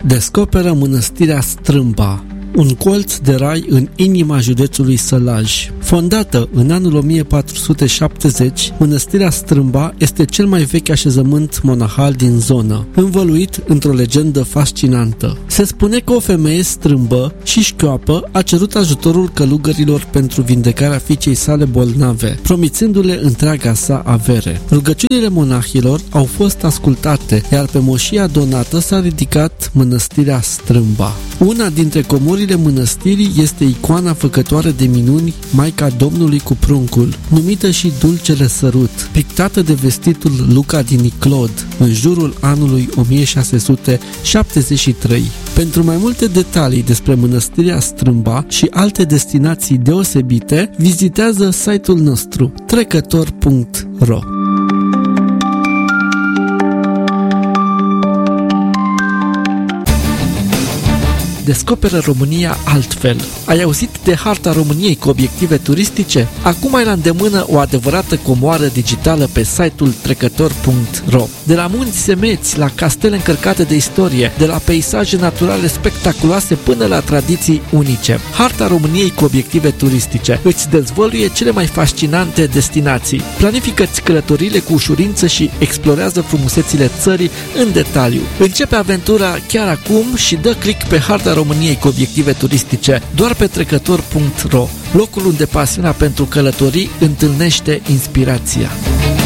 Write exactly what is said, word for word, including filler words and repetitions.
Descoperă mănăstirea Strâmba, un colț de rai în inima județului Sălaj. Fondată în anul o mie patru sute șaptezeci, mănăstirea Strâmba este cel mai vechi așezământ monahal din zonă, învăluit într-o legendă fascinantă. Se spune că o femeie strâmbă și șchioapă a cerut ajutorul călugărilor pentru vindecarea fiicei sale bolnave, promițându-le întreaga sa avere. Rugăciunile monahilor au fost ascultate, iar pe moșia donată s-a ridicat mănăstirea Strâmba. Una dintre comorile mănăstirii este icoana făcătoare de minuni Maica Domnului cu pruncul, numită și Dulcele Sărut, pictată de vestitul Luca din Niclod în jurul anului o mie șase sute șaptezeci și trei. Pentru mai multe detalii despre mănăstirea Strâmba și alte destinații deosebite, vizitează site-ul nostru trecător punct ro. Descoperă România altfel. Ai auzit de harta României cu obiective turistice? Acum ai la îndemână o adevărată comoară digitală pe site-ul trecător punct ro. De la munți semeți, la castele încărcate de istorie, de la peisaje naturale spectaculoase până la tradiții unice. Harta României cu obiective turistice îți dezvăluie cele mai fascinante destinații. Planifică-ți călătoriile cu ușurință și explorează frumusețile țării în detaliu. Începe aventura chiar acum și dă click pe harta României cu obiective turistice doar pe trecător punct ro, locul unde pasiunea pentru călătorii întâlnește inspirația.